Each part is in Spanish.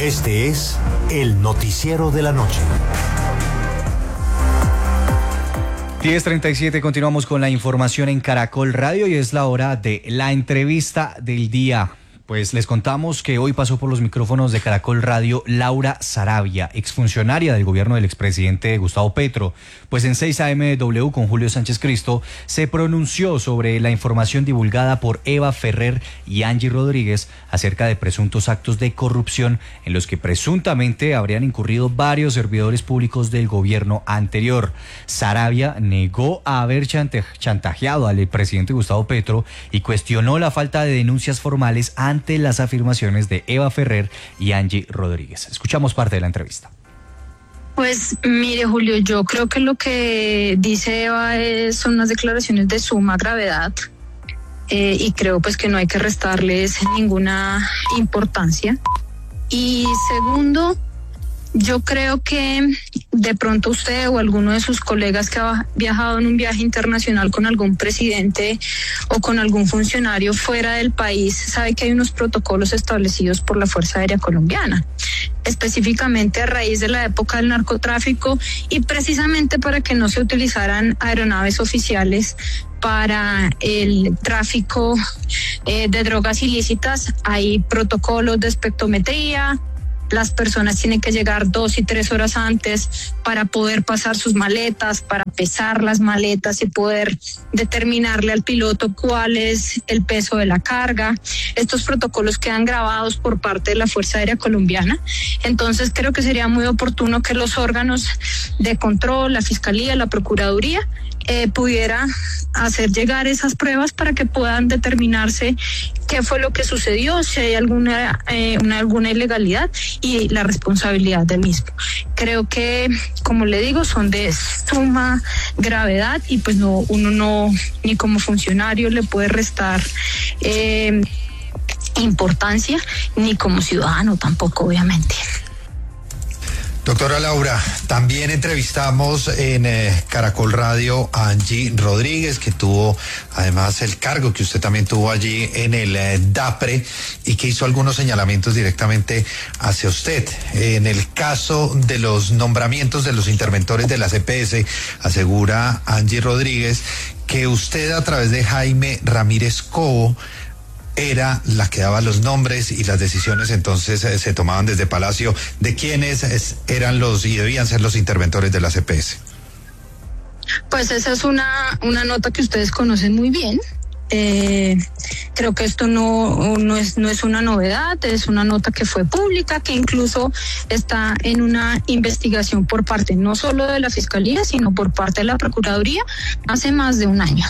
Este es el noticiero de la noche. 10:37, continuamos con la información en Caracol Radio y es la hora de la entrevista del día. Pues les contamos que hoy pasó por los micrófonos de Caracol Radio Laura Saravia, exfuncionaria del gobierno del expresidente Gustavo Petro. Pues en 6 AM W con Julio Sánchez Cristo se pronunció sobre la información divulgada por Eva Ferrer y Angie Rodríguez acerca de presuntos actos de corrupción en los que presuntamente habrían incurrido varios servidores públicos del gobierno anterior. Saravia negó haber chantajeado al presidente Gustavo Petro y cuestionó la falta de denuncias formales ante las afirmaciones de Eva Ferrer y Angie Rodríguez. Escuchamos parte de la entrevista. Pues mire, Julio, yo creo que lo que dice Eva son unas declaraciones de suma gravedad y creo pues que no hay que restarles ninguna importancia. Y segundo, yo creo que de pronto usted o alguno de sus colegas que ha viajado en un viaje internacional con algún presidente o con algún funcionario fuera del país sabe que hay unos protocolos establecidos por la Fuerza Aérea Colombiana, específicamente a raíz de la época del narcotráfico y precisamente para que no se utilizaran aeronaves oficiales para el tráfico de drogas ilícitas. Hay protocolos de espectrometría. Las personas tienen que llegar 2 y 3 horas antes para poder pasar sus maletas, para pesar las maletas y poder determinarle al piloto cuál es el peso de la carga. Estos protocolos quedan grabados por parte de la Fuerza Aérea Colombiana. Entonces creo que sería muy oportuno que los órganos de control, la Fiscalía, la Procuraduría, pudiera hacer llegar esas pruebas para que puedan determinarse qué fue lo que sucedió, si hay alguna ilegalidad y la responsabilidad del mismo. Creo que, como le digo, son de suma gravedad y pues uno no, ni como funcionario le puede restar importancia, ni como ciudadano tampoco, obviamente. Doctora Laura, también entrevistamos en Caracol Radio a Angie Rodríguez, que tuvo además el cargo que usted también tuvo allí en el DAPRE y que hizo algunos señalamientos directamente hacia usted. En el caso de los nombramientos de los interventores de la CPS, asegura Angie Rodríguez que usted a través de Jaime Ramírez Cobo era la que daba los nombres y las decisiones entonces se tomaban desde Palacio de quiénes eran los y debían ser los interventores de la CPS. Pues esa es una nota que ustedes conocen muy bien. Creo que esto no es una novedad, es una nota que fue pública, que incluso está en una investigación por parte no solo de la Fiscalía, sino por parte de la Procuraduría hace más de un año.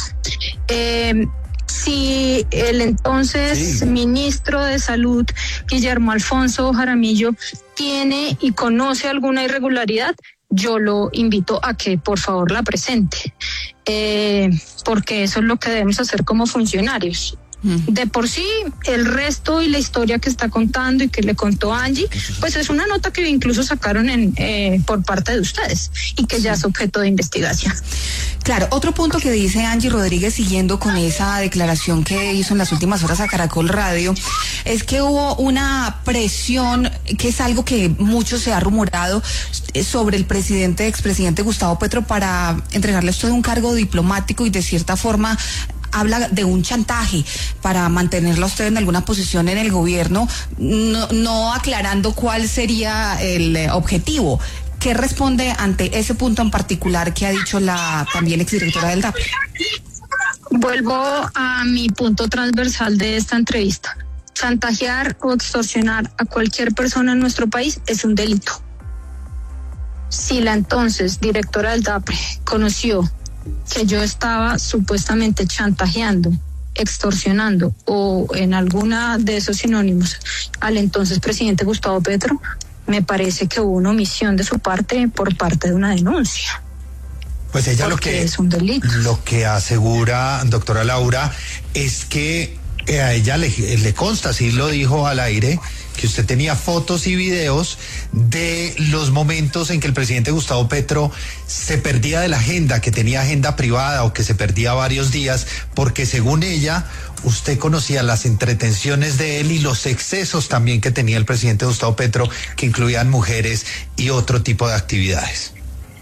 Si el entonces ministro de Salud, Guillermo Alfonso Jaramillo, tiene y conoce alguna irregularidad, yo lo invito a que por favor la presente, porque eso es lo que debemos hacer como funcionarios. De por sí, el resto y la historia que está contando y que le contó Angie, pues es una nota que incluso sacaron por parte de ustedes y que ya es objeto de investigación. Claro, otro punto que dice Angie Rodríguez, siguiendo con esa declaración que hizo en las últimas horas a Caracol Radio, es que hubo una presión, que es algo que mucho se ha rumorado, sobre el expresidente Gustavo Petro para entregarle a usted un cargo diplomático y de cierta forma habla de un chantaje para mantenerla usted en alguna posición en el gobierno, no aclarando cuál sería el objetivo. ¿Qué responde ante ese punto en particular que ha dicho la también exdirectora del DAPRE? Vuelvo a mi punto transversal de esta entrevista. Chantajear o extorsionar a cualquier persona en nuestro país es un delito. Si la entonces directora del DAPRE conoció que yo estaba supuestamente chantajeando, extorsionando o en alguna de esos sinónimos al entonces presidente Gustavo Petro, me parece que hubo una omisión de su parte por parte de una denuncia. Pues ella es un delito. Lo que asegura, doctora Laura, es que a ella le consta, así lo dijo al aire, que usted tenía fotos y videos de los momentos en que el presidente Gustavo Petro se perdía de la agenda, que tenía agenda privada o que se perdía varios días, porque según ella, usted conocía las entretenciones de él y los excesos también que tenía el presidente Gustavo Petro, que incluían mujeres y otro tipo de actividades.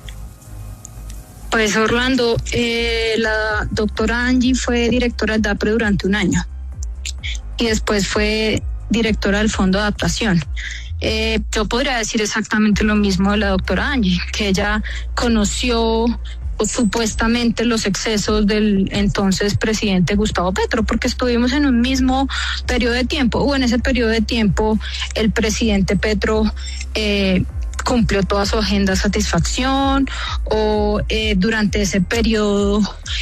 Pues Orlando, la doctora Angie fue directora del DAPRE durante 1 año y después fue directora del Fondo de Adaptación. Yo podría decir exactamente lo mismo de la doctora Angie, que ella conoció supuestamente los excesos del entonces presidente Gustavo Petro, porque estuvimos en un mismo periodo de tiempo, o en ese periodo de tiempo el presidente Petro cumplió toda su agenda de satisfacción, o durante ese periodo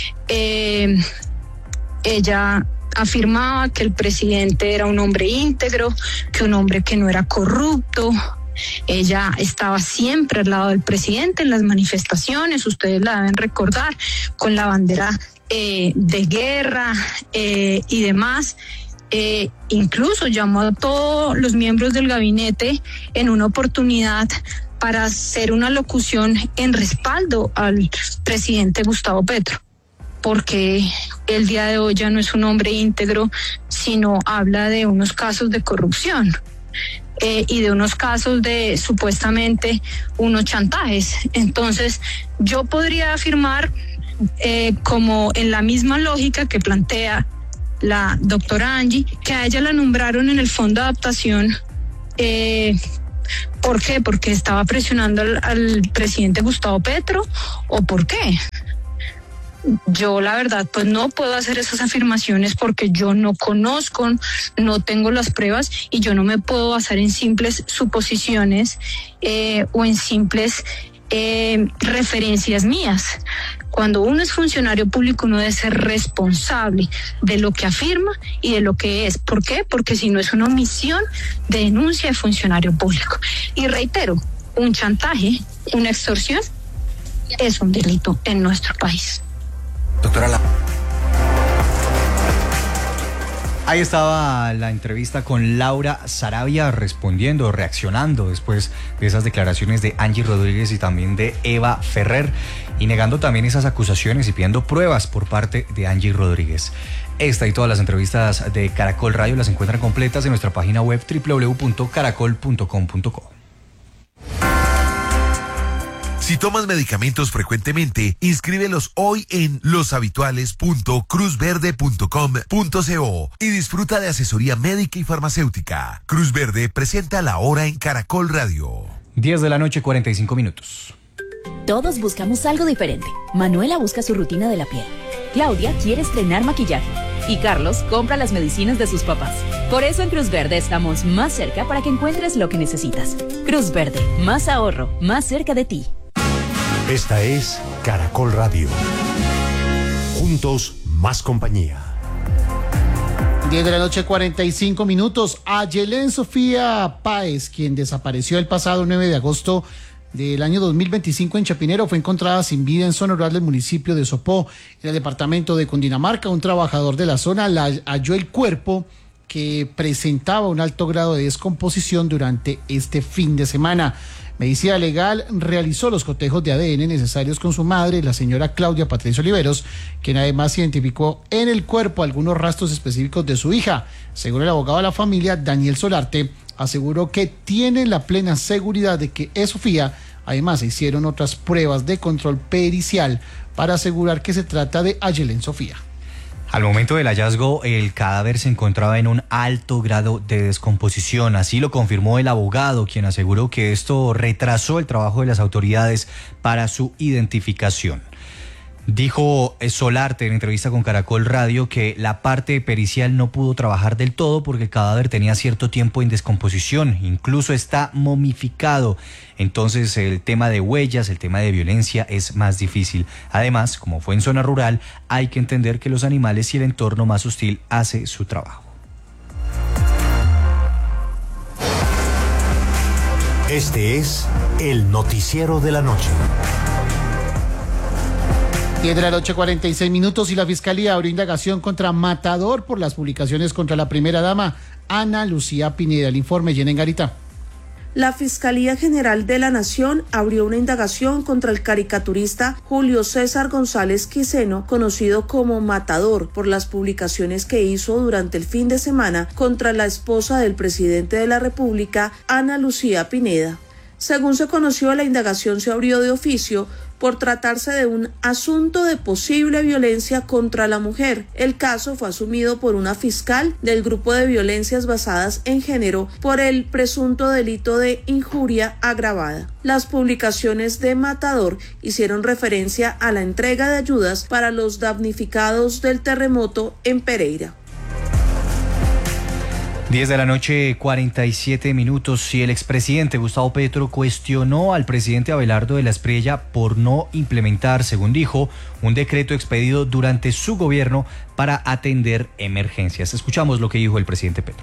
ella afirmaba que el presidente era un hombre íntegro, que un hombre que no era corrupto. Ella estaba siempre al lado del presidente en las manifestaciones, ustedes la deben recordar, con la bandera de guerra y demás. Incluso llamó a todos los miembros del gabinete en una oportunidad para hacer una locución en respaldo al presidente Gustavo Petro, porque el día de hoy ya no es un hombre íntegro, sino habla de unos casos de corrupción y de unos casos de supuestamente unos chantajes. Entonces, yo podría afirmar, como en la misma lógica que plantea la doctora Angie, que a ella la nombraron en el Fondo de Adaptación. ¿Por qué? ¿Porque estaba presionando al presidente Gustavo Petro? ¿O por qué? Yo la verdad pues no puedo hacer esas afirmaciones porque yo no conozco, no tengo las pruebas y yo no me puedo basar en simples suposiciones o en simples referencias mías. Cuando uno es funcionario público, uno debe ser responsable de lo que afirma y de lo que es. ¿Por qué? Porque si no es una omisión de denuncia de funcionario público. Y reitero, un chantaje, una extorsión es un delito en nuestro país. Doctora Ahí estaba la entrevista con Laura Sarabia respondiendo, reaccionando después de esas declaraciones de Angie Rodríguez y también de Eva Ferrer, y negando también esas acusaciones y pidiendo pruebas por parte de Angie Rodríguez. Esta y todas las entrevistas de Caracol Radio las encuentran completas en nuestra página web www.caracol.com.co. Si tomas medicamentos frecuentemente, inscríbelos hoy en loshabituales.cruzverde.com.co y disfruta de asesoría médica y farmacéutica. Cruz Verde presenta La Hora en Caracol Radio. 10 de la noche, 45 minutos. Todos buscamos algo diferente. Manuela busca su rutina de la piel. Claudia quiere estrenar maquillaje. Y Carlos compra las medicinas de sus papás. Por eso en Cruz Verde estamos más cerca para que encuentres lo que necesitas. Cruz Verde, más ahorro, más cerca de ti. Esta es Caracol Radio. Juntos, más compañía. 10 de la noche, 45 minutos. Ayelén Sofía Páez, quien desapareció el pasado 9 de agosto del año 2025 en Chapinero, fue encontrada sin vida en zona rural del municipio de Sopó, en el departamento de Cundinamarca. Un trabajador de la zona halló el cuerpo, que presentaba un alto grado de descomposición durante este fin de semana. Medicina Legal realizó los cotejos de ADN necesarios con su madre, la señora Claudia Patricia Oliveros, quien además identificó en el cuerpo algunos rastros específicos de su hija. Según el abogado de la familia, Daniel Solarte, aseguró que tiene la plena seguridad de que es Sofía. Además, se hicieron otras pruebas de control pericial para asegurar que se trata de Ayelén Sofía. Al momento del hallazgo, el cadáver se encontraba en un alto grado de descomposición. Así lo confirmó el abogado, quien aseguró que esto retrasó el trabajo de las autoridades para su identificación. Dijo Solarte en entrevista con Caracol Radio que la parte pericial no pudo trabajar del todo porque el cadáver tenía cierto tiempo en descomposición, incluso está momificado. Entonces el tema de huellas, el tema de violencia es más difícil. Además, como fue en zona rural, hay que entender que los animales y el entorno más hostil hace su trabajo. Este es el noticiero de la noche. 10 de la noche, 46 minutos, y la Fiscalía abrió indagación contra Matador por las publicaciones contra la primera dama, Ana Lucía Pineda. El informe, Yenen Garita. La Fiscalía General de la Nación abrió una indagación contra el caricaturista Julio César González Quiseno, conocido como Matador, por las publicaciones que hizo durante el fin de semana contra la esposa del presidente de la República, Ana Lucía Pineda. Según se conoció, la indagación se abrió de oficio por tratarse de un asunto de posible violencia contra la mujer. El caso fue asumido por una fiscal del grupo de violencias basadas en género por el presunto delito de injuria agravada. Las publicaciones de Matador hicieron referencia a la entrega de ayudas para los damnificados del terremoto en Pereira. 10 de la noche, 47 minutos. Y el expresidente Gustavo Petro cuestionó al presidente Abelardo de la Espriella por no implementar, según dijo, un decreto expedido durante su gobierno para atender emergencias. Escuchamos lo que dijo el presidente Petro.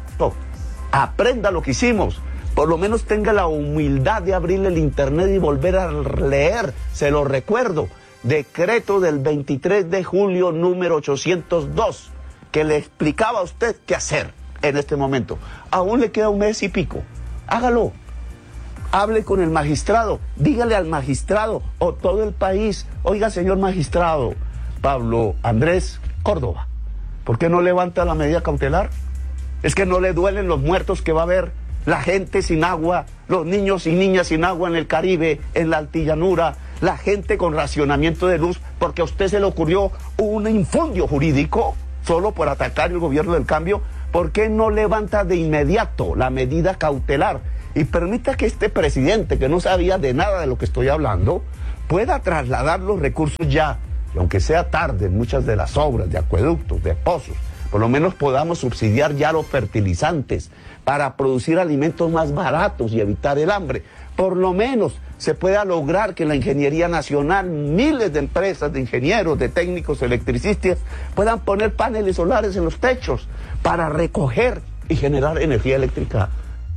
Aprenda lo que hicimos. Por lo menos tenga la humildad de abrir el internet y volver a leer. Se lo recuerdo. Decreto del 23 de julio, número 802, que le explicaba a usted qué hacer. En este momento, aún le queda un mes y pico, hágalo, hable con el magistrado, dígale al magistrado o todo el país, oiga señor magistrado Pablo Andrés Córdoba, ¿por qué no levanta la medida cautelar? Es que no le duelen los muertos que va a haber, la gente sin agua, los niños y niñas sin agua en el Caribe, en la altillanura, la gente con racionamiento de luz, porque a usted se le ocurrió un infundio jurídico solo por atacar el gobierno del cambio. ¿Por qué no levanta de inmediato la medida cautelar y permita que este presidente, que no sabía de nada de lo que estoy hablando, pueda trasladar los recursos ya? Y aunque sea tarde en muchas de las obras de acueductos, de pozos, por lo menos podamos subsidiar ya los fertilizantes para producir alimentos más baratos y evitar el hambre. Por lo menos se pueda lograr que la ingeniería nacional, miles de empresas, de ingenieros, de técnicos, electricistas, puedan poner paneles solares en los techos para recoger y generar energía eléctrica.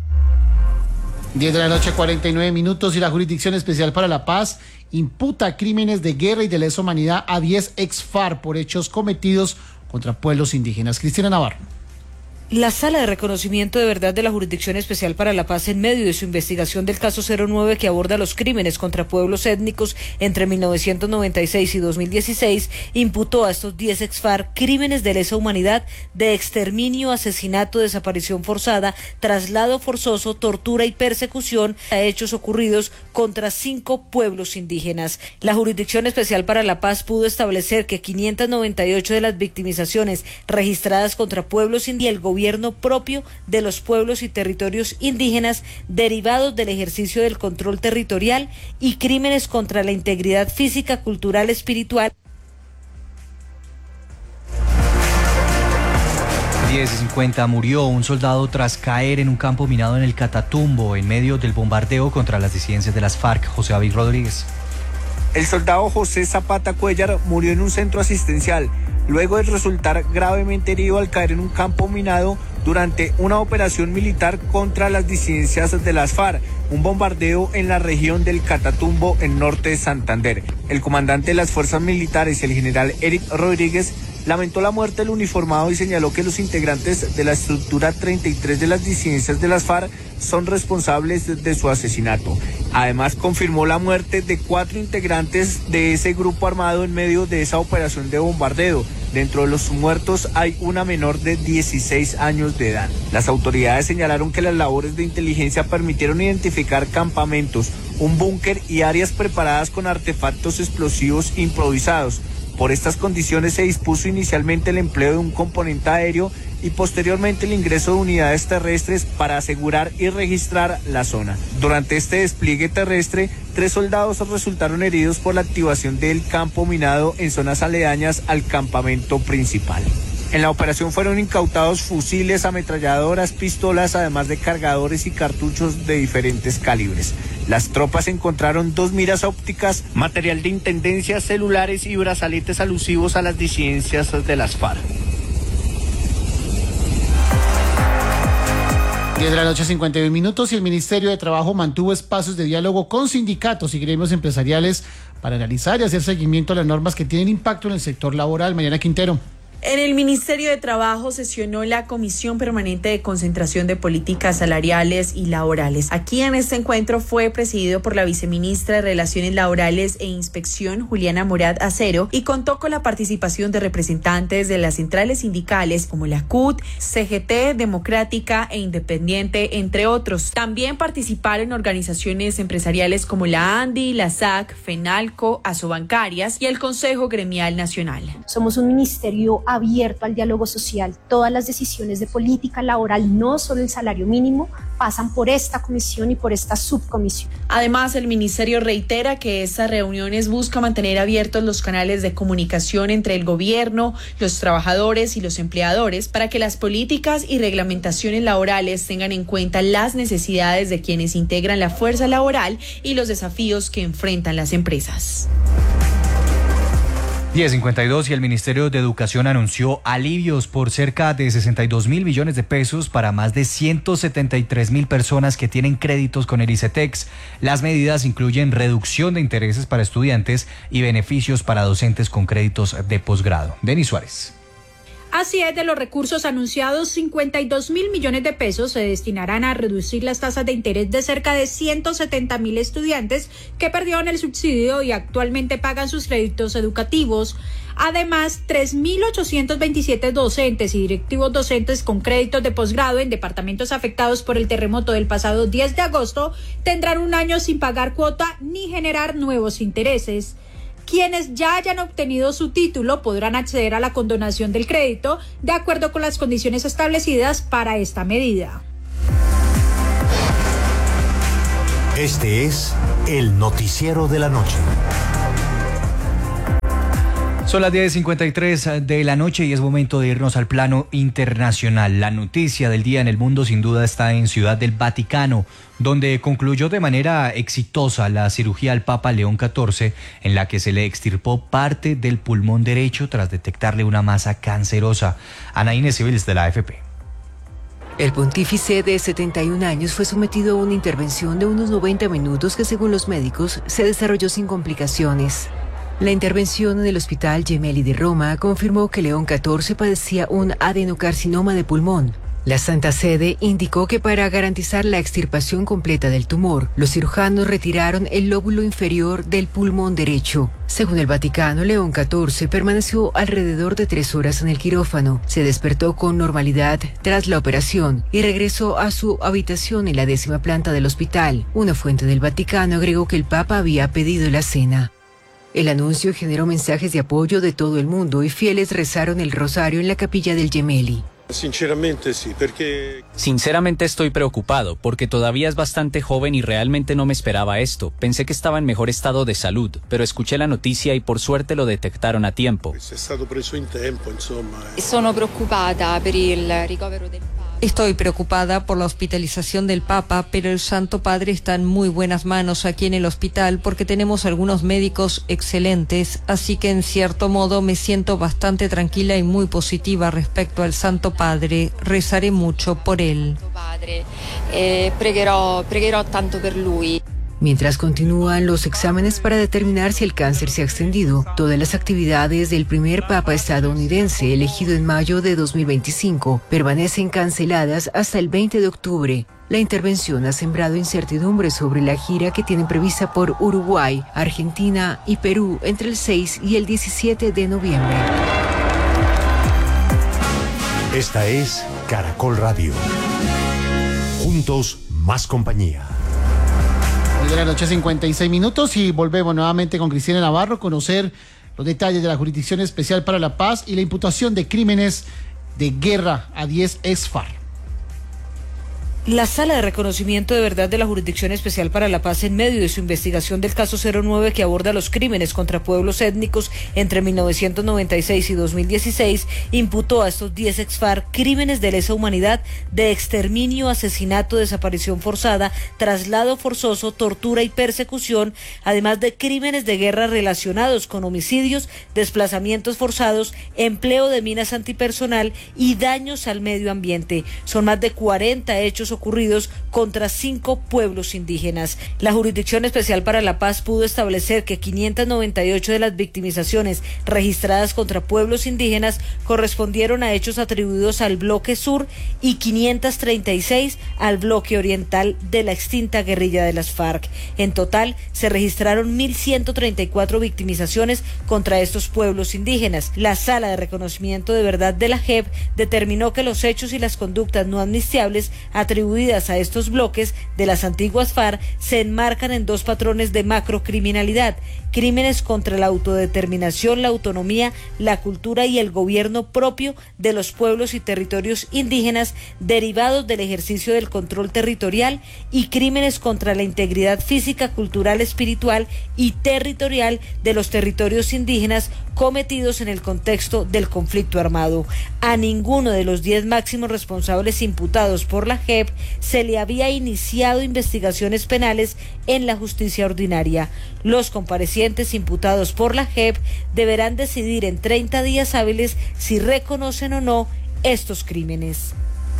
10 de la noche, 49 minutos, y la Jurisdicción Especial para la Paz imputa crímenes de guerra y de lesa humanidad a 10 ex-FARC por hechos cometidos contra pueblos indígenas. Cristina Navarro. La Sala de Reconocimiento de Verdad de la Jurisdicción Especial para la Paz, en medio de su investigación del caso 09 que aborda los crímenes contra pueblos étnicos entre 1996 y 2016, imputó a estos 10 ex-FARC crímenes de lesa humanidad, de exterminio, asesinato, desaparición forzada, traslado forzoso, tortura y persecución a hechos ocurridos contra 5 pueblos indígenas. La Jurisdicción Especial para la Paz pudo establecer que 598 de las victimizaciones registradas contra pueblos indígenas, el gobierno propio de los pueblos y territorios indígenas derivados del ejercicio del control territorial y crímenes contra la integridad física, cultural, espiritual. 10:50 murió un soldado tras caer en un campo minado en el Catatumbo en medio del bombardeo contra las disidencias de las FARC. José David Rodríguez. El soldado José Zapata Cuellar murió en un centro asistencial luego de resultar gravemente herido al caer en un campo minado durante una operación militar contra las disidencias de las FARC, un bombardeo en la región del Catatumbo, en norte de Santander. El comandante de las fuerzas militares, el general Eric Rodríguez, lamentó la muerte del uniformado y señaló que los integrantes de la estructura 33 de las disidencias de las FARC son responsables de su asesinato. Además, confirmó la muerte de 4 integrantes de ese grupo armado en medio de esa operación de bombardeo. Dentro de los muertos hay una menor de 16 años de edad. Las autoridades señalaron que las labores de inteligencia permitieron identificar campamentos, un búnker y áreas preparadas con artefactos explosivos improvisados. Por estas condiciones se dispuso inicialmente el empleo de un componente aéreo y posteriormente el ingreso de unidades terrestres para asegurar y registrar la zona. Durante este despliegue terrestre, 3 soldados resultaron heridos por la activación del campo minado en zonas aledañas al campamento principal. En la operación fueron incautados fusiles, ametralladoras, pistolas, además de cargadores y cartuchos de diferentes calibres. Las tropas encontraron 2 miras ópticas, material de intendencia, celulares y brazaletes alusivos a las disidencias de las FARC. 10 de la noche, 51 minutos, y el Ministerio de Trabajo mantuvo espacios de diálogo con sindicatos y gremios empresariales para analizar y hacer seguimiento a las normas que tienen impacto en el sector laboral. Mariana Quintero. En el Ministerio de Trabajo sesionó la Comisión Permanente de Concentración de Políticas Salariales y Laborales. Aquí en este encuentro fue presidido por la viceministra de Relaciones Laborales e Inspección, Juliana Morad Acero, y contó con la participación de representantes de las centrales sindicales como la CUT, CGT, Democrática e Independiente, entre otros. También participaron organizaciones empresariales como la ANDI, la SAC, FENALCO, Asobancarias y el Consejo Gremial Nacional. Somos un ministerio abierto al diálogo social. Todas las decisiones de política laboral, no solo el salario mínimo, pasan por esta comisión y por esta subcomisión. Además, el ministerio reitera que estas reuniones buscan mantener abiertos los canales de comunicación entre el gobierno, los trabajadores y los empleadores para que las políticas y reglamentaciones laborales tengan en cuenta las necesidades de quienes integran la fuerza laboral y los desafíos que enfrentan las empresas. 10:52 y el Ministerio de Educación anunció alivios por cerca de 62.000 millones de pesos para más de 173.000 personas que tienen créditos con el ICETEX. Las medidas incluyen reducción de intereses para estudiantes y beneficios para docentes con créditos de posgrado. Denis Suárez. Así es, de los recursos anunciados, 52.000 millones de pesos se destinarán a reducir las tasas de interés de cerca de 170.000 estudiantes que perdieron el subsidio y actualmente pagan sus créditos educativos. Además, 3.827 docentes y directivos docentes con créditos de posgrado en departamentos afectados por el terremoto del pasado 10 de agosto tendrán un año sin pagar cuota ni generar nuevos intereses. Quienes ya hayan obtenido su título podrán acceder a la condonación del crédito de acuerdo con las condiciones establecidas para esta medida. Este es el noticiero de la noche. Son las 10:53 de la noche y es momento de irnos al plano internacional. La noticia del día en el mundo sin duda está en Ciudad del Vaticano, donde concluyó de manera exitosa la cirugía al Papa León XIV, en la que se le extirpó parte del pulmón derecho tras detectarle una masa cancerosa. Ana Inés Civiles de la AFP. El pontífice de 71 años fue sometido a una intervención de unos 90 minutos que, según los médicos, se desarrolló sin complicaciones. La intervención en el Hospital Gemelli de Roma confirmó que León XIV padecía un adenocarcinoma de pulmón. La Santa Sede indicó que para garantizar la extirpación completa del tumor, los cirujanos retiraron el lóbulo inferior del pulmón derecho. Según el Vaticano, León XIV permaneció alrededor de 3 horas en el quirófano, se despertó con normalidad tras la operación y regresó a su habitación en la 10ª planta del hospital. Una fuente del Vaticano agregó que el Papa había pedido la cena. El anuncio generó mensajes de apoyo de todo el mundo y fieles rezaron el rosario en la capilla del Gemelli. Sinceramente estoy preocupado porque todavía es bastante joven y realmente no me esperaba esto. Pensé que estaba en mejor estado de salud, pero escuché la noticia y por suerte lo detectaron a tiempo. Estoy preocupada por la hospitalización del Papa, pero el Santo Padre está en muy buenas manos aquí en el hospital porque tenemos algunos médicos excelentes, así que en cierto modo me siento bastante tranquila y muy positiva respecto al Santo Padre. Rezaré mucho por él. Pregherò tanto per lui. Mientras continúan los exámenes para determinar si el cáncer se ha extendido, todas las actividades del primer papa estadounidense elegido en mayo de 2025 permanecen canceladas hasta el 20 de octubre. La intervención ha sembrado incertidumbre sobre la gira que tienen prevista por Uruguay, Argentina y Perú entre el 6 y el 17 de noviembre. Esta es Caracol Radio. Juntos, más compañía. De la noche, 56 minutos, y volvemos nuevamente con Cristina Navarro a conocer los detalles de la Jurisdicción Especial para la Paz y la imputación de crímenes de guerra a 10 ex-FARC. La Sala de Reconocimiento de Verdad de la Jurisdicción Especial para la Paz, en medio de su investigación del caso 09 que aborda los crímenes contra pueblos étnicos entre 1996 y 2016, imputó a estos 10 ex-FARC crímenes de lesa humanidad, de exterminio, asesinato, desaparición forzada, traslado forzoso, tortura y persecución, además de crímenes de guerra relacionados con homicidios, desplazamientos forzados, empleo de minas antipersonal y daños al medio ambiente. Son más de 40 hechos hechos ocurridos contra 5 pueblos indígenas. La Jurisdicción Especial para la Paz pudo establecer que 598 de las victimizaciones registradas contra pueblos indígenas correspondieron a hechos atribuidos al bloque sur y 536 al bloque oriental de la extinta guerrilla de las FARC. En total, se registraron 1.134 victimizaciones contra estos pueblos indígenas. La Sala de Reconocimiento de Verdad de la JEP determinó que los hechos y las conductas no amnistiables atribuidas a estos bloques de las antiguas FARC se enmarcan en 2 patrones de macrocriminalidad: crímenes contra la autodeterminación, la autonomía, la cultura y el gobierno propio de los pueblos y territorios indígenas derivados del ejercicio del control territorial, y crímenes contra la integridad física, cultural, espiritual y territorial de los territorios indígenas cometidos en el contexto del conflicto armado. A ninguno de los 10 máximos responsables imputados por la JEP se le había iniciado investigaciones penales en la justicia ordinaria. Los comparecientes imputados por la JEP deberán decidir en 30 días hábiles si reconocen o no estos crímenes.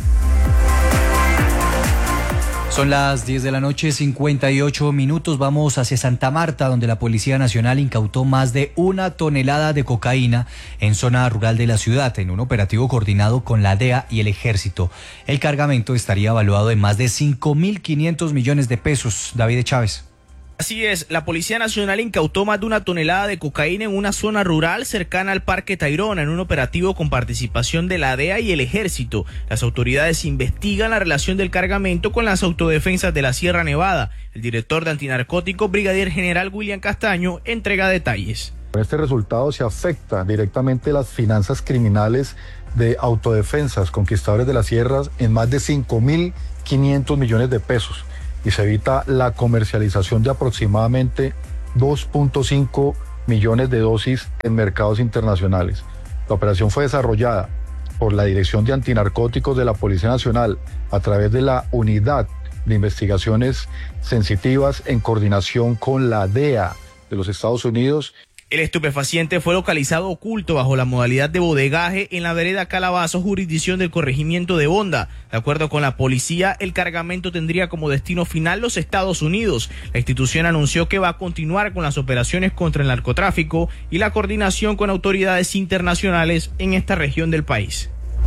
Son las 10 de la noche, 58 minutos. Vamos hacia Santa Marta, donde la Policía Nacional incautó más de 1 tonelada de cocaína en zona rural de la ciudad, en un operativo coordinado con la DEA y el Ejército. El cargamento estaría evaluado en más de 5.500 millones de pesos. David Chávez. Así es, la Policía Nacional incautó más de 1 tonelada de cocaína en una zona rural cercana al Parque Tayrona en un operativo con participación de la DEA y el Ejército. Las autoridades investigan la relación del cargamento con las autodefensas de la Sierra Nevada. El director de Antinarcóticos, Brigadier General William Castaño, entrega detalles. Con este resultado se afecta directamente las finanzas criminales de autodefensas, conquistadores de las sierras, en más de 5.500 millones de pesos. Y se evita la comercialización de aproximadamente 2.5 millones de dosis en mercados internacionales. La operación fue desarrollada por la Dirección de Antinarcóticos de la Policía Nacional a través de la Unidad de Investigaciones Sensitivas en coordinación con la DEA de los Estados Unidos. El estupefaciente fue localizado oculto bajo la modalidad de bodegaje en la vereda Calabazo, jurisdicción del corregimiento de Bonda. De acuerdo con la policía, el cargamento tendría como destino final los Estados Unidos. La institución anunció que va a continuar con las operaciones contra el narcotráfico y la coordinación con autoridades internacionales en esta región del país.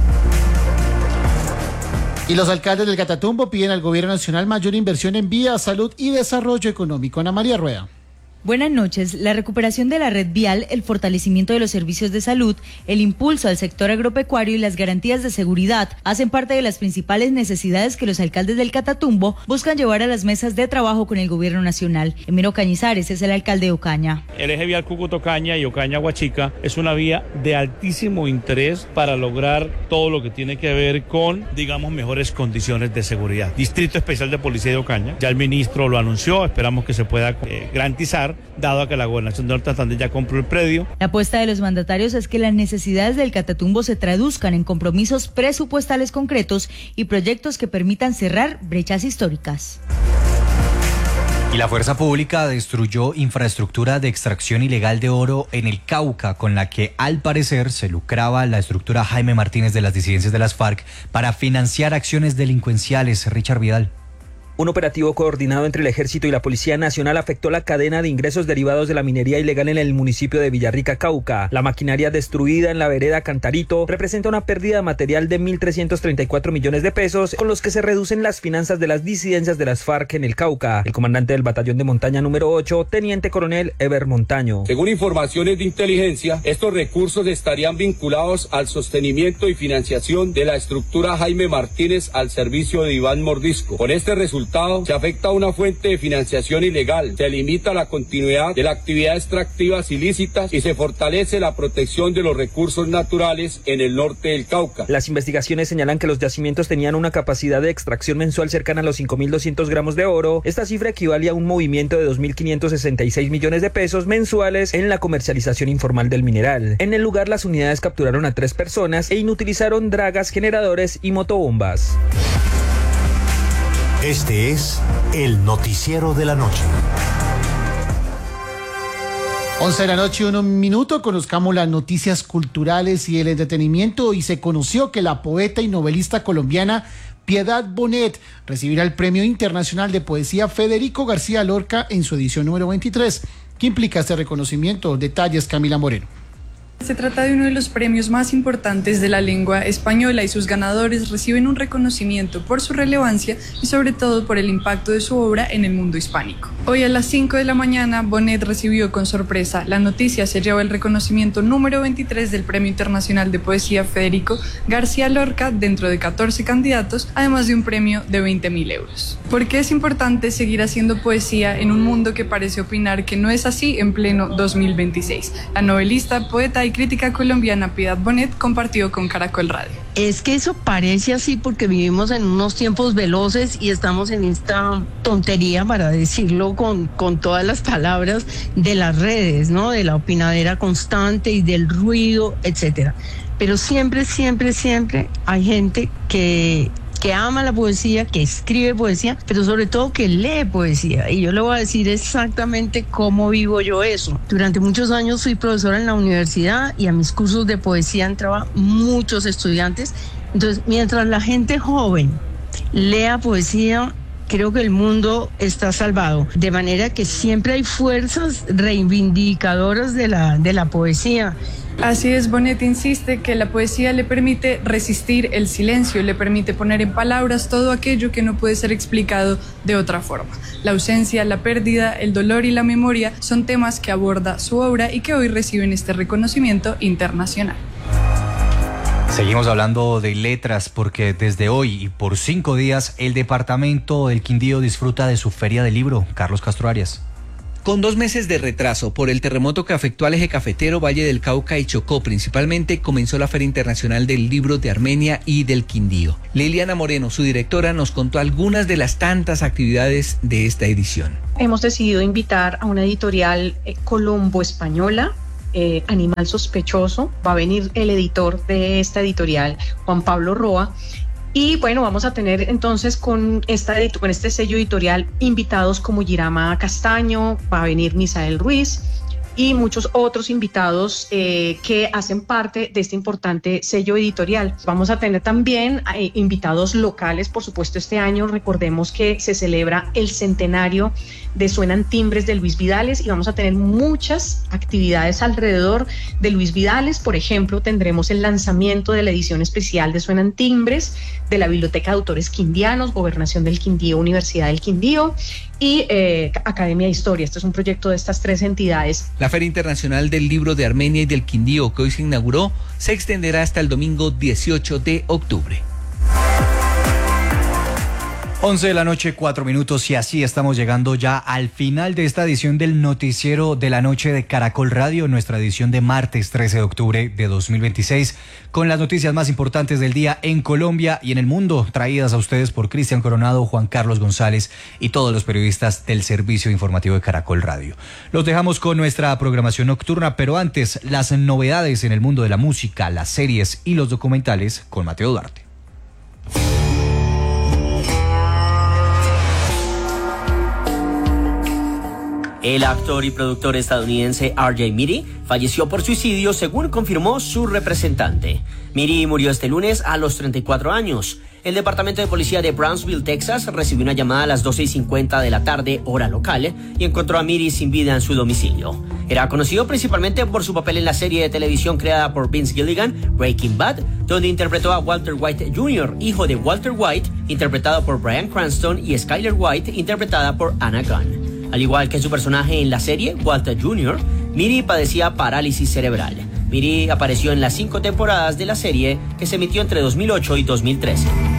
Y los alcaldes del Catatumbo piden al gobierno nacional mayor inversión en vías, salud y desarrollo económico. Ana María Rueda. Buenas noches. La recuperación de la red vial, el fortalecimiento de los servicios de salud, el impulso al sector agropecuario y las garantías de seguridad hacen parte de las principales necesidades que los alcaldes del Catatumbo buscan llevar a las mesas de trabajo con el gobierno nacional. Emiro Cañizares es el alcalde de Ocaña. El eje vial Cúcuta-Ocaña y Ocaña-Huachica es una vía de altísimo interés para lograr todo lo que tiene que ver con, digamos, mejores condiciones de seguridad. Distrito Especial de Policía de Ocaña, ya el ministro lo anunció, esperamos que se pueda garantizar, dado que la Gobernación de Norte Santander ya compró el predio. La apuesta de los mandatarios es que las necesidades del Catatumbo se traduzcan en compromisos presupuestales concretos y proyectos que permitan cerrar brechas históricas. Y la fuerza pública destruyó infraestructura de extracción ilegal de oro en el Cauca, con la que al parecer se lucraba la estructura Jaime Martínez de las disidencias de las FARC para financiar acciones delincuenciales. Richard Vidal. Un operativo coordinado entre el Ejército y la Policía Nacional afectó la cadena de ingresos derivados de la minería ilegal en el municipio de Villarrica, Cauca. La maquinaria destruida en la vereda Cantarito representa una pérdida material de 1.334 millones de pesos, con los que se reducen las finanzas de las disidencias de las FARC en el Cauca. El comandante del batallón de montaña número 8, teniente coronel Eber Montaño. Según informaciones de inteligencia, estos recursos estarían vinculados al sostenimiento y financiación de la estructura Jaime Martínez al servicio de Iván Mordisco. Con este resultado, se afecta a una fuente de financiación ilegal, se limita la continuidad de la actividad extractivas ilícitas y se fortalece la protección de los recursos naturales en el norte del Cauca. Las investigaciones señalan que los yacimientos tenían una capacidad de extracción mensual cercana a los 5.200 gramos de oro. Esta cifra equivale a un movimiento de 2.566 millones de pesos mensuales en la comercialización informal del mineral. En el lugar, las unidades capturaron a 3 personas e inutilizaron dragas, generadores y motobombas. Este es el noticiero de la noche. 11 de la noche, 1 minuto, conozcamos las noticias culturales y el entretenimiento, y se conoció que la poeta y novelista colombiana Piedad Bonet recibirá el Premio Internacional de Poesía Federico García Lorca en su edición número 23. ¿Qué implica este reconocimiento? Detalles, Camila Moreno. Se trata de uno de los premios más importantes de la lengua española y sus ganadores reciben un reconocimiento por su relevancia y sobre todo por el impacto de su obra en el mundo hispánico. Hoy a las 5 de la mañana, Bonet recibió con sorpresa la noticia, se llevó el reconocimiento número 23 del Premio Internacional de Poesía Federico García Lorca dentro de 14 candidatos, además de un premio de 20.000 euros. ¿Por qué es importante seguir haciendo poesía en un mundo que parece opinar que no es así en pleno 2026? La novelista, poeta y crítica colombiana Piedad Bonet compartió con Caracol Radio. Es que eso parece así porque vivimos en unos tiempos veloces y estamos en esta tontería, para decirlo con todas las palabras, de las redes, ¿no? De la opinadera constante y del ruido, etcétera. Pero siempre hay gente que ama la poesía, que escribe poesía, pero sobre todo que lee poesía. Y yo le voy a decir exactamente cómo vivo yo eso. Durante muchos años fui profesora en la universidad y a mis cursos de poesía entraban muchos estudiantes. Entonces, mientras la gente joven lea poesía, creo que el mundo está salvado. De manera que siempre hay fuerzas reivindicadoras de la poesía. Así es, Bonet insiste que la poesía le permite resistir el silencio, le permite poner en palabras todo aquello que no puede ser explicado de otra forma. La ausencia, la pérdida, el dolor y la memoria son temas que aborda su obra y que hoy reciben este reconocimiento internacional. Seguimos hablando de letras porque desde hoy y por 5 días el departamento del Quindío disfruta de su feria del libro. Carlos Castro Arias. Con 2 meses de retraso por el terremoto que afectó al eje cafetero, Valle del Cauca y Chocó principalmente, comenzó la Feria Internacional del Libro de Armenia y del Quindío. Liliana Moreno, su directora, nos contó algunas de las tantas actividades de esta edición. Hemos decidido invitar a una editorial colombo-española, Animal Sospechoso. Va a venir el editor de esta editorial, Juan Pablo Roa. Y bueno, vamos a tener entonces con este sello editorial invitados como Girama Castaño, va a venir Misael Ruiz y muchos otros invitados que hacen parte de este importante sello editorial. Vamos a tener también invitados locales, por supuesto. Este año recordemos que se celebra el centenario de Suenan Timbres de Luis Vidales y vamos a tener muchas actividades alrededor de Luis Vidales. Por ejemplo, tendremos el lanzamiento de la edición especial de Suenan Timbres de la Biblioteca de Autores Quindianos, Gobernación del Quindío, Universidad del Quindío y Academia de Historia. Este es un proyecto de estas 3 entidades. La Feria Internacional del Libro de Armenia y del Quindío, que hoy se inauguró, se extenderá hasta el domingo 18 de octubre. 11 de la noche, 4 minutos, y así estamos llegando ya al final de esta edición del Noticiero de la Noche de Caracol Radio, nuestra edición de martes 13 de octubre de 2026, con las noticias más importantes del día en Colombia y en el mundo, traídas a ustedes por Cristian Coronado, Juan Carlos González y todos los periodistas del Servicio Informativo de Caracol Radio. Los dejamos con nuestra programación nocturna, pero antes, las novedades en el mundo de la música, las series y los documentales con Mateo Duarte. El actor y productor estadounidense R.J. Meaty falleció por suicidio, según confirmó su representante. Meaty murió este lunes a los 34 años. El Departamento de Policía de Brownsville, Texas, recibió una llamada a las 12:50 de la tarde, hora local, y encontró a Meaty sin vida en su domicilio. Era conocido principalmente por su papel en la serie de televisión creada por Vince Gilligan, Breaking Bad, donde interpretó a Walter White Jr., hijo de Walter White, interpretado por Bryan Cranston, y Skyler White, interpretada por Anna Gunn. Al igual que su personaje en la serie, Walter Jr., Meaty padecía parálisis cerebral. Meaty apareció en las 5 temporadas de la serie, que se emitió entre 2008 y 2013.